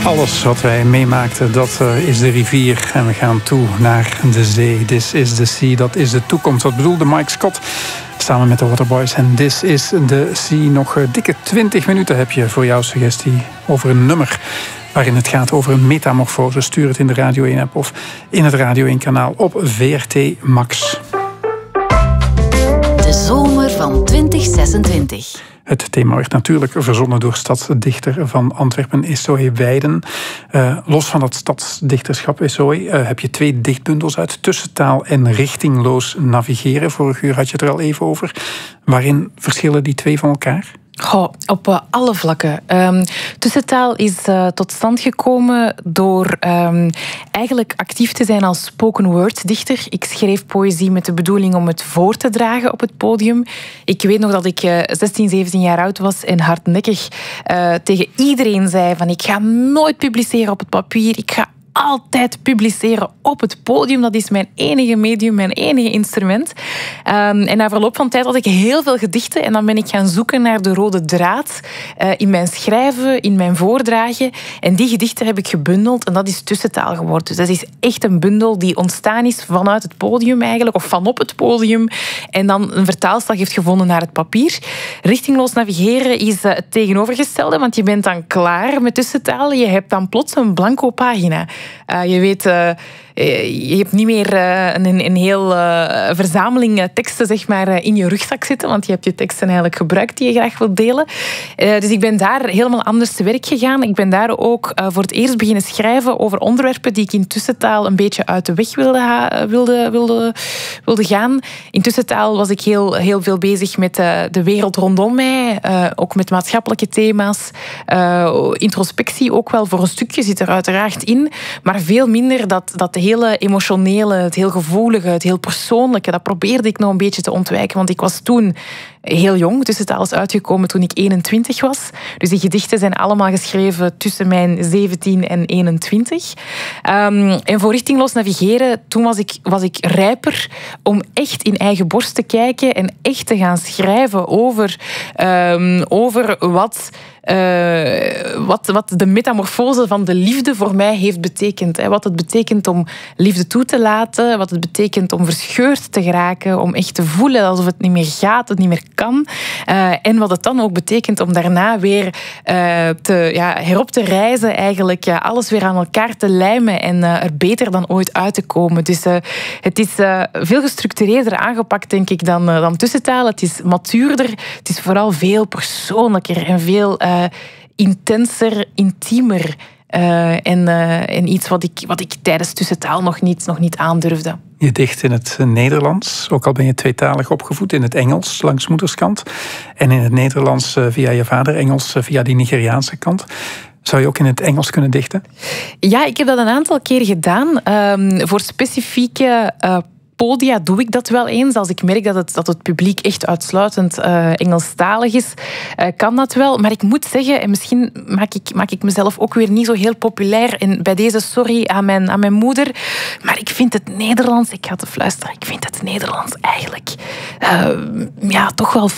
Alles wat wij meemaakten, dat is de rivier. En we gaan toe naar de zee. This is the sea, dat is de toekomst. Dat bedoelde Mike Scott samen met de Waterboys. En This is the sea. Nog dikke 20 minuten heb je voor jouw suggestie over een nummer waarin het gaat over een metamorfose. Stuur het in de Radio 1-app of in het Radio 1-kanaal op VRT Max. De zomer van 2026. Het thema werd natuurlijk verzonnen door stadsdichter van Antwerpen, Esoy Weijden. Los van dat stadsdichterschap, Esoy, heb je 2 dichtbundels uit. Tussentaal en Richtingloos navigeren. Vorig uur had je het er al even over. Waarin verschillen die 2 van elkaar? Goh, op alle vlakken. Tussentaal is tot stand gekomen door eigenlijk actief te zijn als spoken word dichter. Ik schreef poëzie met de bedoeling om het voor te dragen op het podium. Ik weet nog dat ik 16, 17 jaar oud was en hardnekkig tegen iedereen zei van ik ga nooit publiceren op het papier. Ik ga altijd publiceren op het podium. Dat is mijn enige medium, mijn enige instrument. En na verloop van tijd had ik heel veel gedichten en dan ben ik gaan zoeken naar de rode draad in mijn schrijven, in mijn voordragen. En die gedichten heb ik gebundeld en dat is Tussentaal geworden. Dus dat is echt een bundel die ontstaan is vanuit het podium eigenlijk, of vanop het podium, en dan een vertaalslag heeft gevonden naar het papier. Richtingloos navigeren is het tegenovergestelde, want je bent dan klaar met Tussentaal. Je hebt dan plots een blanco pagina. Je weet, je hebt niet meer een heel verzameling teksten zeg maar, in je rugzak zitten, want je hebt je teksten eigenlijk gebruikt die je graag wilt delen. Dus ik ben daar helemaal anders te werk gegaan. Ik ben daar ook voor het eerst beginnen schrijven over onderwerpen die ik in Tussentaal een beetje uit de weg wilde gaan. In Tussentaal was ik heel veel bezig met de wereld rondom mij, ook met maatschappelijke thema's. Introspectie ook wel voor een stukje zit er uiteraard in, maar veel minder dat hele emotionele, het heel gevoelige, het heel persoonlijke. Dat probeerde ik nog een beetje te ontwijken, want ik was toen heel jong. Tussentaal is uitgekomen toen ik 21 was. Dus die gedichten zijn allemaal geschreven tussen mijn 17 en 21. En voor Richtingloos navigeren, toen was ik rijper om echt in eigen borst te kijken en echt te gaan schrijven over wat de metamorfose van de liefde voor mij heeft betekend. Wat het betekent om liefde toe te laten, wat het betekent om verscheurd te geraken, om echt te voelen alsof het niet meer gaat, het niet meer kan. En wat het dan ook betekent om daarna weer herop te reizen, eigenlijk alles weer aan elkaar te lijmen en er beter dan ooit uit te komen. Dus het is veel gestructureerder aangepakt, denk ik, dan Tussentaal. Het is matuurder, het is vooral veel persoonlijker en veel intenser, intiemer. En iets wat ik tijdens Tussentaal nog niet aandurfde. Je dicht in het Nederlands, ook al ben je tweetalig opgevoed, in het Engels langs moederskant en in het Nederlands via je vader, Engels via die Nigeriaanse kant. Zou je ook in het Engels kunnen dichten? Ja, ik heb dat een aantal keer gedaan. Voor specifieke podia doe ik dat wel eens. Als ik merk dat het publiek echt uitsluitend Engelstalig is, kan dat wel. Maar ik moet zeggen, en misschien maak ik mezelf ook weer niet zo heel populair. En bij deze sorry aan mijn moeder. Maar ik vind het Nederlands, ik ga te fluisteren, ik vind het Nederlands eigenlijk toch wel